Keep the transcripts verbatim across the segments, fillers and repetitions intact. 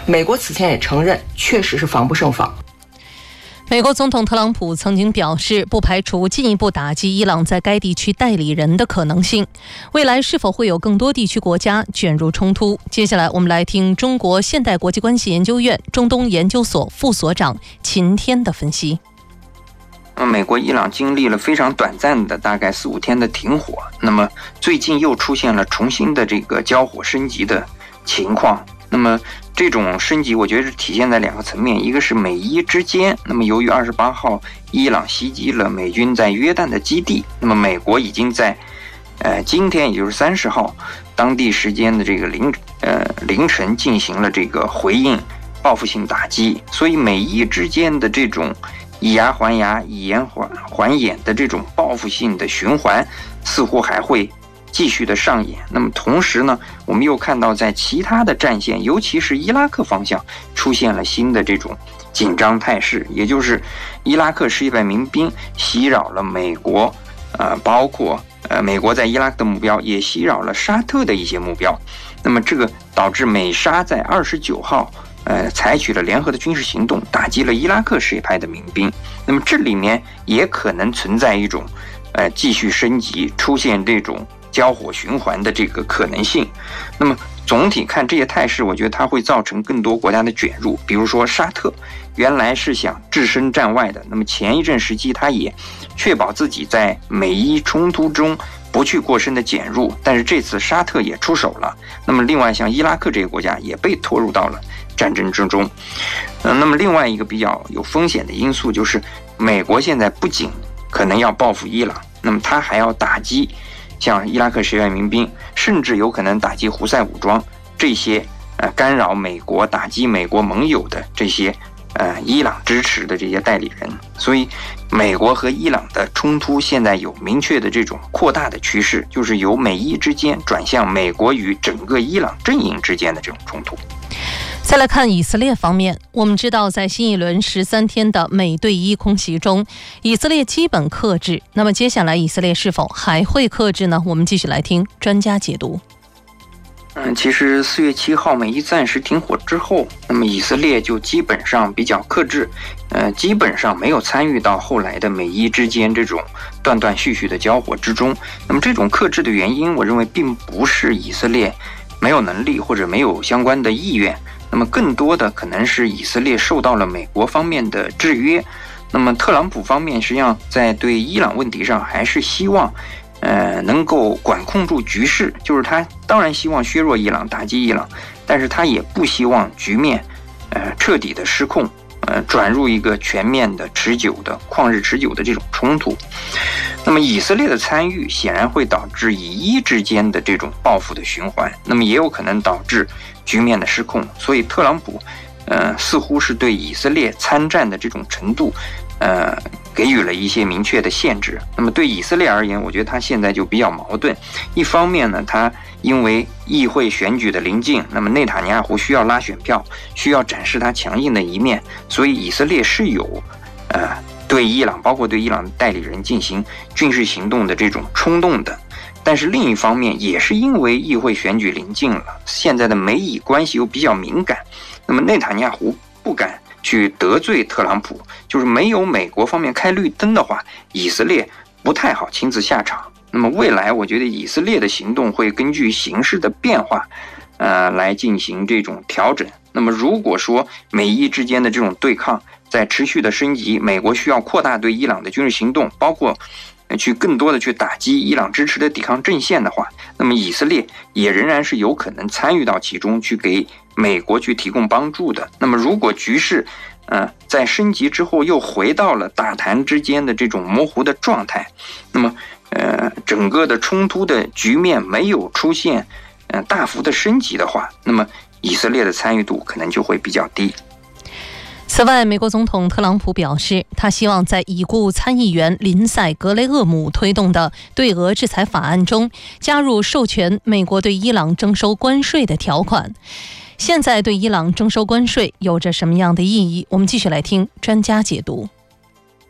美国此前也承认，确实是防不胜防。 美国总统特朗普曾经表示，不排除进一步打击伊朗在该地区代理人的可能性。未来是否会有更多地区国家卷入冲突？接下来我们来听中国现代国际关系研究院中东研究所副所长秦天的分析。 美国伊朗经历了非常短暂的大概四五天的停火，那么最近又出现了重新的这个交火升级的情况。那么这种升级我觉得是体现在两个层面，一个是美伊之间，那么由于二十八号伊朗袭击了美军在约旦的基地，那么美国已经在呃今天也就是三十号当地时间的这个凌呃凌晨进行了这个回应报复性打击，所以美伊之间的这种以牙还牙以眼还还眼的这种报复性的循环似乎还会继续的上演。那么同时呢，我们又看到在其他的战线，尤其是伊拉克方向出现了新的这种紧张态势，也就是伊拉克十一百名兵袭扰了美国，呃，包括呃美国在伊拉克的目标，也袭扰了沙特的一些目标。那么这个导致美沙在二十九号呃采取了联合的军事行动，打击了伊拉克什叶派的民兵。那么这里面也可能存在一种呃继续升级，出现这种交火循环的这个可能性。那么总体看这些态势，我觉得它会造成更多国家的卷入。比如说沙特原来是想置身战外的，那么前一阵时期它也确保自己在美伊冲突中不去过深的卷入，但是这次沙特也出手了。那么另外像伊拉克这些国家也被拖入到了战争之中。呃，那么另外一个比较有风险的因素就是美国现在不仅可能要报复伊朗，那么它还要打击像伊拉克什叶派民兵，甚至有可能打击胡塞武装这些呃干扰美国、打击美国盟友的这些呃伊朗支持的这些代理人。所以美国和伊朗的冲突现在有明确的这种扩大的趋势，就是由美伊之间转向美国与整个伊朗阵营之间的这种冲突。 再来看以色列方面，我们知道在新一轮十三天的美对伊空袭中，以色列基本克制。那么接下来以色列是否还会克制呢？我们继续来听专家解读。 嗯，其实四月七号美伊暂时停火之后，那么以色列就基本上比较克制，呃，基本上没有参与到后来的美伊之间这种断断续续的交火之中。那么这种克制的原因，我认为并不是以色列没有能力或者没有相关的意愿。那么更多的可能是以色列受到了美国方面的制约。那么特朗普方面实际上在对伊朗问题上还是希望呃能够管控住局势，就是他当然希望削弱伊朗、打击伊朗，但是他也不希望局面呃彻底的失控，呃转入一个全面的持久的旷日持久的这种冲突。那么以色列的参与显然会导致以伊之间的这种报复的循环，那么也有可能导致局面的失控。所以特朗普呃似乎是对以色列参战的这种程度呃给予了一些明确的限制。那么对以色列而言，我觉得他现在就比较矛盾。一方面呢，他因为议会选举的临近，那么内塔尼亚胡需要拉选票，需要展示他强硬的一面，所以以色列是有呃对伊朗包括对伊朗的代理人进行军事行动的这种冲动的。但是另一方面也是因为议会选举临近了，现在的美以关系又比较敏感，那么内塔尼亚胡不敢去得罪特朗普，就是没有美国方面开绿灯的话，以色列不太好亲自下场。那么未来我觉得以色列的行动会根据形势的变化呃，来进行这种调整。那么如果说美伊之间的这种对抗在持续的升级，美国需要扩大对伊朗的军事行动，包括去更多的去打击伊朗支持的抵抗阵线的话，那么以色列也仍然是有可能参与到其中，去给美国去提供帮助的。那么如果局势呃在升级之后又回到了打谈之间的这种模糊的状态，那么呃整个的冲突的局面没有出现呃大幅的升级的话，那么以色列的参与度可能就会比较低。 此外，美国总统特朗普表示，他希望在已故参议员林赛·格雷厄姆推动的对俄制裁法案中加入授权美国对伊朗征收关税的条款。现在对伊朗征收关税有着什么样的意义？我们继续来听专家解读。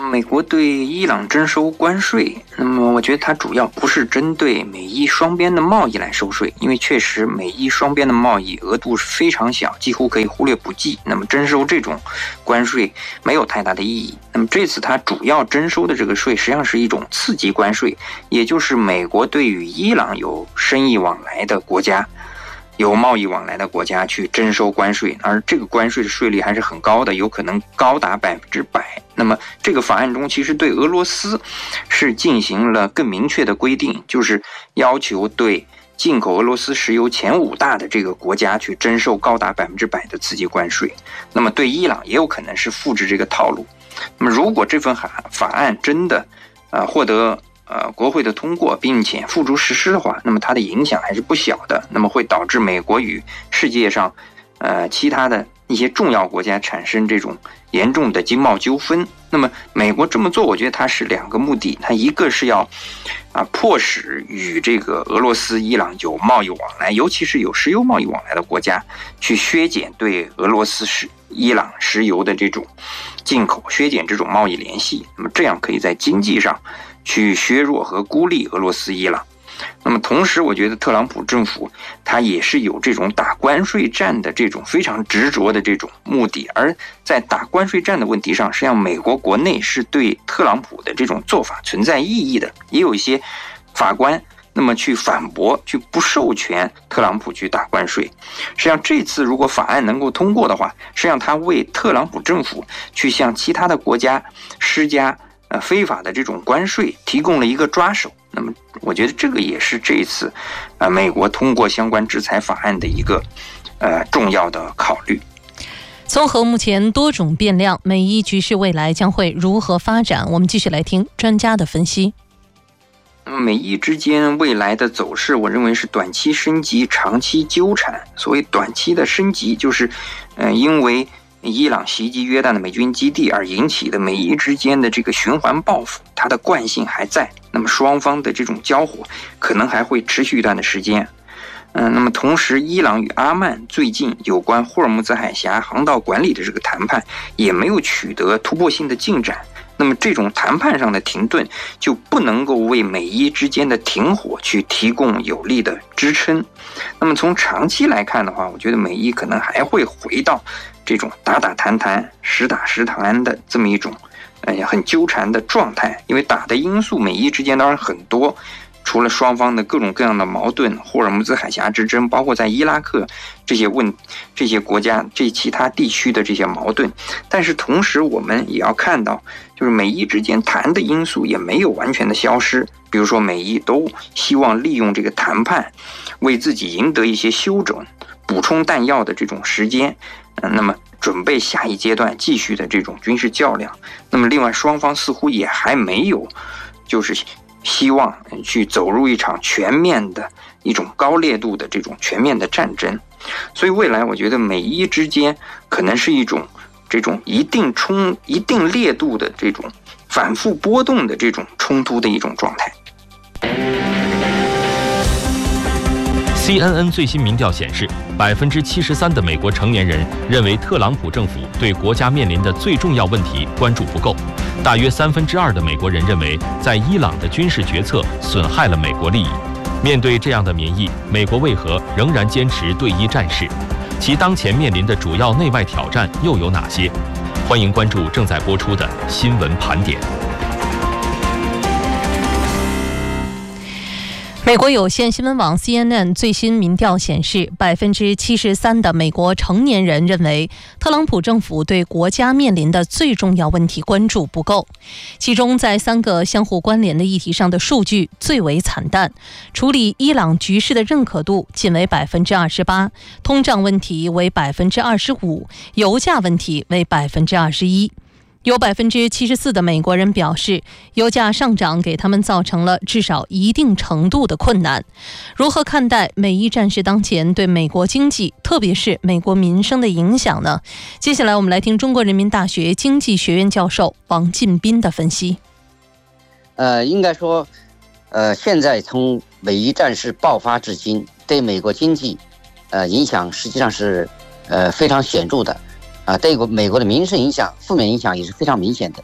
美国对伊朗征收关税，那么我觉得它主要不是针对美伊双边的贸易来收税，因为确实美伊双边的贸易额度是非常小，几乎可以忽略不计。那么征收这种关税没有太大的意义。那么这次它主要征收的这个税实际上是一种次级关税，也就是美国对于伊朗有生意往来的国家，有贸易往来的国家去征收关税，而这个关税的税率还是很高的，有可能高达百分之百。那么这个法案中其实对俄罗斯是进行了更明确的规定，就是要求对进口俄罗斯石油前五大的这个国家去征收高达百分之百的次级关税。那么对伊朗也有可能是复制这个套路。那么如果这份法案真的呃获得呃，国会的通过，并且付诸实施的话，那么它的影响还是不小的。那么会导致美国与世界上，呃，其他的一些重要国家产生这种严重的经贸纠纷。那么美国这么做，我觉得它是两个目的，它一个是要啊迫使与这个俄罗斯、伊朗有贸易往来，尤其是有石油贸易往来的国家，去削减对俄罗斯石、伊朗石油的这种进口，削减这种贸易联系。那么这样可以在经济上去削弱和孤立俄罗斯、伊朗。那么同时我觉得特朗普政府他也是有这种打关税战的这种非常执着的这种目的，而在打关税战的问题上，实际上美国国内是对特朗普的这种做法存在异议的，也有一些法官那么去反驳，去不授权特朗普去打关税。实际上这次如果法案能够通过的话，实际上他为特朗普政府去向其他的国家施加呃非法的这种关税提供了一个抓手。那么我觉得这个也是这一次呃美国通过相关制裁法案的一个呃重要的考虑。 综合目前多种变量，美伊局势未来将会如何发展？我们继续来听专家的分析。 美伊之间未来的走势，我认为是短期升级，长期纠缠。所谓短期的升级，就是呃因为伊朗袭击约旦的美军基地而引起的美伊之间的这个循环报复，它的惯性还在，那么双方的这种交火可能还会持续一段的时间。嗯，那么同时伊朗与阿曼最近有关霍尔木兹海峡航道管理的这个谈判也没有取得突破性的进展，那么这种谈判上的停顿就不能够为美伊之间的停火去提供有力的支撑。那么从长期来看的话，我觉得美伊可能还会回到这种打打谈谈、实打实谈的这么一种哎呀很纠缠的状态。因为打的因素美伊之间当然很多，除了双方的各种各样的矛盾，霍尔木兹海峡之争，包括在伊拉克这些问这些国家这其他地区的这些矛盾，但是同时我们也要看到，就是美伊之间谈的因素也没有完全的消失。比如说美伊都希望利用这个谈判为自己赢得一些休整、补充弹药的这种时间，呃、那么准备下一阶段继续的这种军事较量。那么另外双方似乎也还没有就是希望去走入一场全面的一种高烈度的这种全面的战争。所以未来我觉得美伊之间可能是一种这种一定冲一定烈度的这种反复波动的这种冲突的一种状态。 C N N 最新民调显示，百分之七十三的美国成年人认为特朗普政府对国家面临的最重要问题关注不够。大约三分之二的美国人认为，在伊朗的军事决策损害了美国利益。面对这样的民意，美国为何仍然坚持对伊战事？其当前面临的主要内外挑战又有哪些？欢迎关注正在播出的新闻盘点。 美国有线新闻网 C N N 最新民调显示，百分之七十三的美国成年人认为，特朗普政府对国家面临的最重要问题关注不够。其中，在三个相互关联的议题上的数据最为惨淡：处理伊朗局势的认可度仅为百分之二十八，通胀问题为百分之二十五，油价问题为百分之二十一。有百分之七十四的美国人表示，油价上涨给他们造成了至少一定程度的困难。如何看待美伊战事当前对美国经济，特别是美国民生的影响呢？接下来我们来听中国人民大学经济学院教授王进斌的分析。 呃，应该说，呃，现在从美伊战事爆发至今，对美国经济，呃，影响实际上是，呃，非常显著的。啊，对美国的民生影响、负面影响也是非常明显的。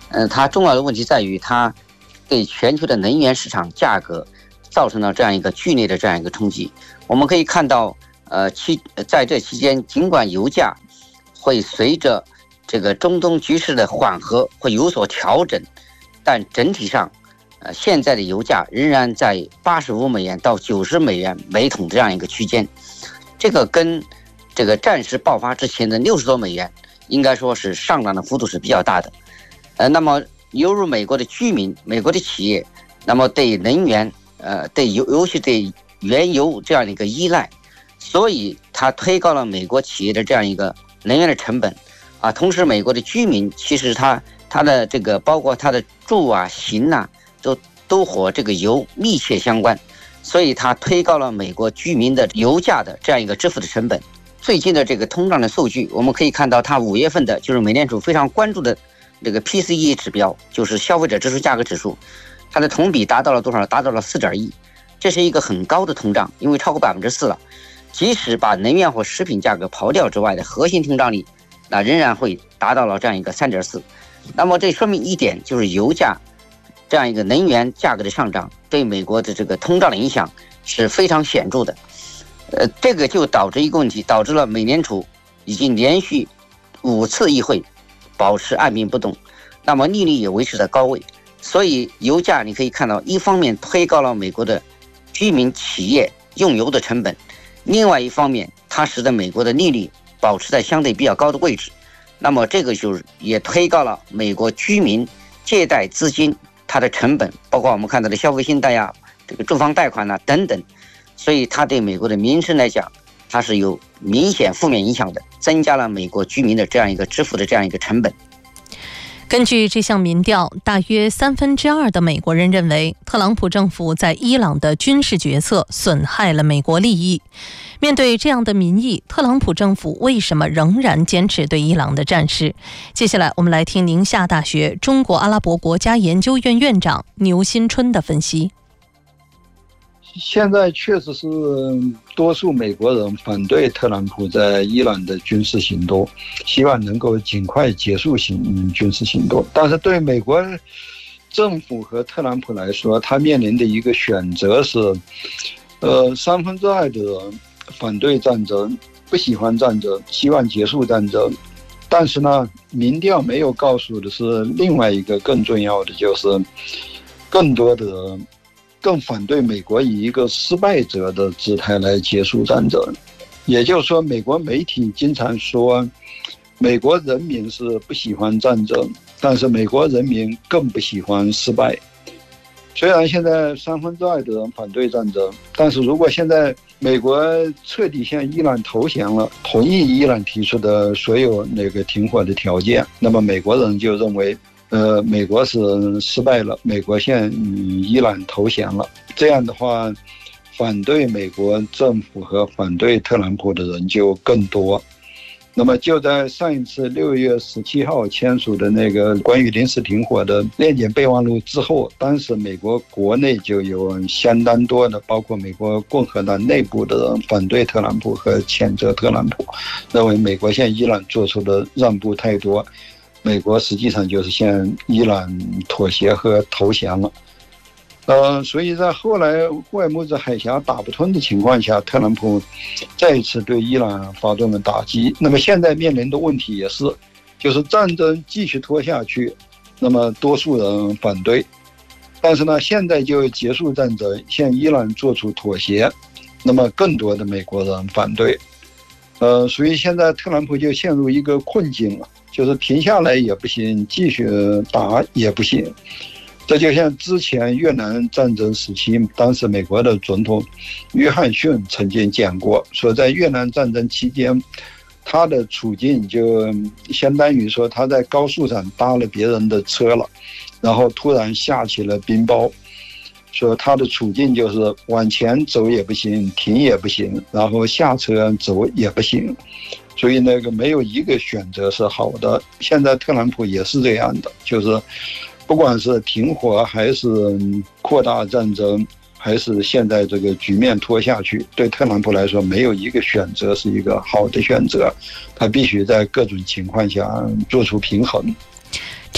呃，它重要的问题在于它对全球的能源市场价格造成了这样一个剧烈的这样一个冲击。我们可以看到，呃，期在这期间，尽管油价会随着这个中东局势的缓和会有所调整，但整体上，呃，现在的油价仍然在八十五美元到九十美元每桶这样一个区间，这个跟这个战事爆发之前的六十多美元，应该说是上涨的幅度是比较大的。呃，那么犹如美国的居民、美国的企业，那么对能源，呃，对油，尤其对原油这样的一个依赖，所以它推高了美国企业的这样一个能源的成本，啊，同时美国的居民其实他他的这个包括他的住啊、行啊，都都和这个油密切相关，所以它推高了美国居民的油价的这样一个支付的成本。最近的这个通胀的数据，我们可以看到，它五月份的就是美联储非常关注的这个 P C E 指标，就是消费者支出价格指数，它的同比达到了多少？达到了 四点一， 这是一个很高的通胀，因为超过 百分之四 了。即使把能源或食品价格刨掉之外的核心通胀率，那仍然会达到了这样一个 三点四。那么这说明一点，就是油价这样一个能源价格的上涨对美国的这个通胀的影响是非常显著的。呃，这个就导致一个问题，导致了美联储已经连续五次议会保持按兵不动，那么利率也维持在高位，所以油价你可以看到，一方面推高了美国的居民企业用油的成本，另外一方面它使得美国的利率保持在相对比较高的位置，那么这个就是也推高了美国居民借贷资金它的成本，包括我们看到的消费信贷呀、这个住房贷款呐、啊、等等，所以它对美国的民生来讲，它是有明显负面影响的，增加了美国居民的这样一个支付的这样一个成本。 根据这项民调，大约三分之二的美国人认为特朗普政府在伊朗的军事决策损害了美国利益。面对这样的民意，特朗普政府为什么仍然坚持对伊朗的战事？接下来我们来听宁夏大学中国阿拉伯国家研究院院长牛新春的分析。 现在确实是多数美国人反对特朗普在伊朗的军事行动，希望能够尽快结束行军事行动。但是对美国政府和特朗普来说，他面临的一个选择是，呃，三分之二的人反对战争，不喜欢战争，希望结束战争。但是呢，民调没有告诉的是另外一个更重要的，就是更多的人更反对美国以一个失败者的姿态来结束战争。也就是说，美国媒体经常说美国人民是不喜欢战争，但是美国人民更不喜欢失败。虽然现在三分之二的人反对战争，但是如果现在美国彻底向伊朗投降了，同意伊朗提出的所有那个停火的条件，那么美国人就认为呃，美国是失败了，美国向伊朗投降了。这样的话，反对美国政府和反对特朗普的人就更多。那么就在上一次六月十七号签署的那个关于临时停火的联检备忘录之后，当时美国国内就有相当多的，包括美国共和党内部的人反对特朗普和谴责特朗普，认为美国向伊朗做出的让步太多，美国实际上就是向伊朗妥协和投降了。呃，所以在后来霍尔木兹海峡打不通的情况下，特朗普再一次对伊朗发动了打击。那么现在面临的问题也是，就是战争继续拖下去，那么多数人反对，但是呢，现在就结束战争，向伊朗做出妥协，那么更多的美国人反对。呃，所以现在特朗普就陷入一个困境了，就是停下来也不行，继续打也不行。这就像之前越南战争时期，当时美国的总统约翰逊曾经讲过，说在越南战争期间，他的处境就相当于说他在高速上搭了别人的车了，然后突然下起了冰雹，说他的处境就是往前走也不行，停也不行，然后下车走也不行，所以那个没有一个选择是好的。现在特朗普也是这样的，就是不管是停火还是扩大战争，还是现在这个局面拖下去，对特朗普来说没有一个选择是一个好的选择，他必须在各种情况下做出平衡。 这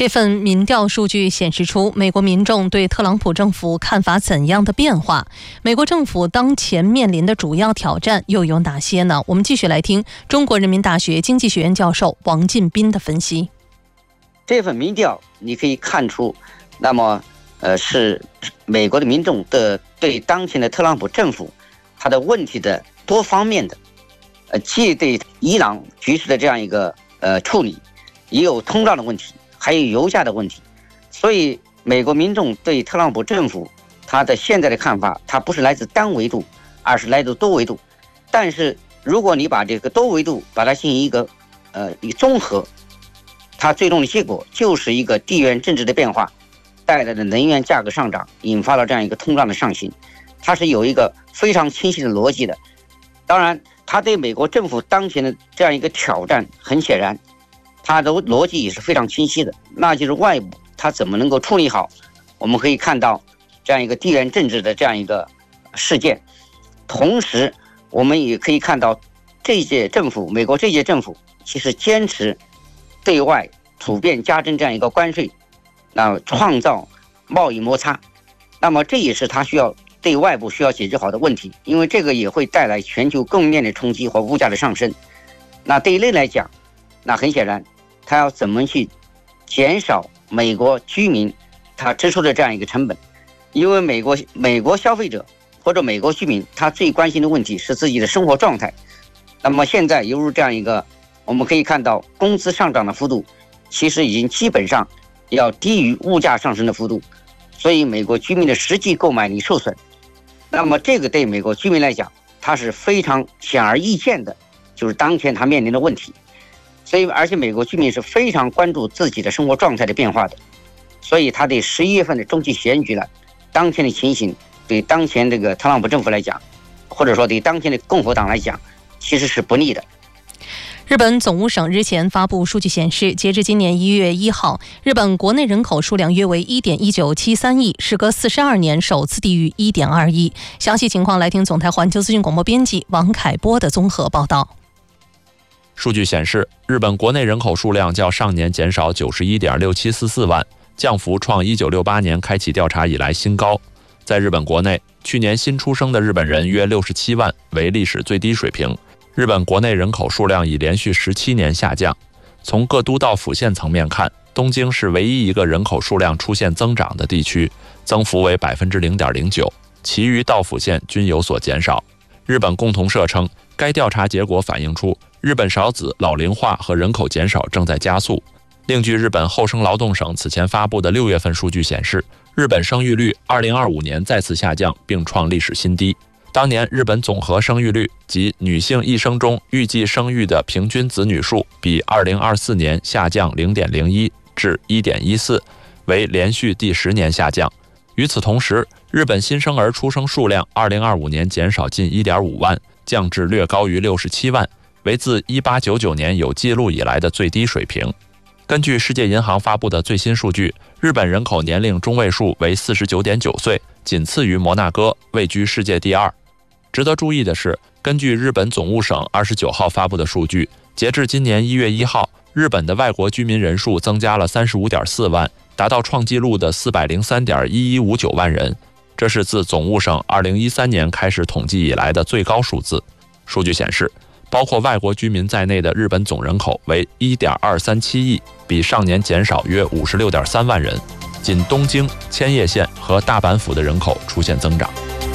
这份民调数据显示出美国民众对特朗普政府看法怎样的变化？美国政府当前面临的主要挑战又有哪些呢？我们继续来听中国人民大学经济学院教授王进斌的分析。 这份民调你可以看出，那么呃是美国的民众的对当前的特朗普政府他的问题的多方面的，呃既对伊朗局势的这样一个呃处理，也有通胀的问题，还有油价的问题。所以美国民众对特朗普政府他的现在的看法，它不是来自单维度，而是来自多维度。但是如果你把这个多维度把它进行一个呃一个综合，它最终的结果就是一个地缘政治的变化带来的能源价格上涨，引发了这样一个通胀的上行，它是有一个非常清晰的逻辑的。当然它对美国政府当前的这样一个挑战，很显然它的逻辑也是非常清晰的，那就是外部它怎么能够处理好。我们可以看到这样一个地缘政治的这样一个事件，同时我们也可以看到这一届政府，美国这一届政府其实坚持对外普遍加征这样一个关税，那创造贸易摩擦，那么这也是它需要对外部需要解决好的问题，因为这个也会带来全球供应链的冲击和物价的上升。那对内来讲，那很显然它要怎么去减少美国居民他支出的这样一个成本，因为美国美国消费者或者美国居民他最关心的问题是自己的生活状态。那么现在犹如这样一个，我们可以看到工资上涨的幅度其实已经基本上要低于物价上升的幅度，所以美国居民的实际购买力受损。那么这个对美国居民来讲，它是非常显而易见的，就是当前他面临的问题。所以而且美国居民是非常关注自己的生活状态的变化的，所以他对十一月份的中期选举呢，当前的情形对当前这个特朗普政府来讲，或者说对当前的共和党来讲，其实是不利的。 日本总务省日前发布数据显示，截至今年一月一号，日本国内人口数量约为 一点一九七三亿，时隔四十二年首次低于 一点二亿。详细情况来听总台环球资讯广播编辑王凯波的综合报道。 数据显示，日本国内人口数量较上年减少 九十一点六七四四万，降幅创一九六八年开启调查以来新高。在日本国内，去年新出生的日本人约六十七万，为历史最低水平。日本国内人口数量已连续十七年下降。从各都道府县层面看，东京是唯一一个人口数量出现增长的地区，增幅为 百分之零点零九， 其余道府县均有所减少。日本共同社称，该调查结果反映出日本少子、老龄化和人口减少正在加速。另据日本厚生劳动省此前发布的六月份数据显示，日本生育率二零二五年再次下降，并创历史新低。当年日本总和生育率及女性一生中预计生育的平均子女数比二零二四年下降 零点零一 至 一点一四， 为连续第十年下降。与此同时，日本新生儿出生数量二零二五年减少近 一点五万，降至略高于六十七万，为自一八九九年有记录以来的最低水平。根据世界银行发布的最新数据，日本人口年龄中位数为 四十九点九岁，仅次于摩纳哥，位居世界第二。值得注意的是，根据日本总务省二十九号发布的数据，截至今年一月一号，日本的外国居民人数增加了 三十五点四万，达到创纪录的 四百零三点一一五九万人，这是自总务省二零一三年开始统计以来的最高数字。数据显示，包括外国居民在内的日本总人口为 一点二三七亿，比上年减少约 五十六点三万人，仅东京、千叶县和大阪府的人口出现增长。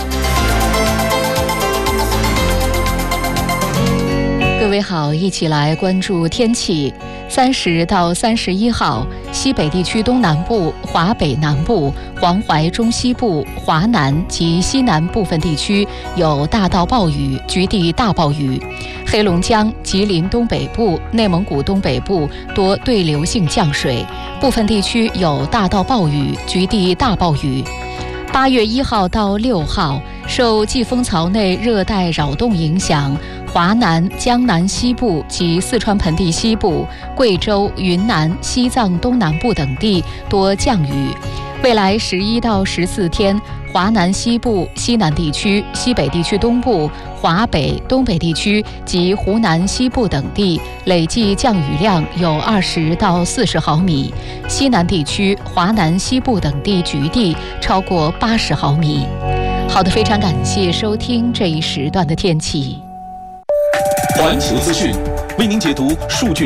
各位好，一起来关注天气。三十到三十一号，西北地区东南部、华北南部、黄淮中西部、华南及西南部分地区有大到暴雨，局地大暴雨。黑龙江、吉林东北部、内蒙古东北部多对流性降水，部分地区有大到暴雨，局地大暴雨。八月一号到六号，受季风槽内热带扰动影响，华南、江南西部及四川盆地西部、贵州、云南、西藏东南部等地多降雨。 未来十一到十四天，华南西部、西南地区、西北地区东部、华北、东北地区及湖南西部等地累计降雨量有二十到四十毫米，西南地区、华南西部等地局地超过八十毫米。好的，非常感谢收听这一时段的天气。 环球资讯为您解读数据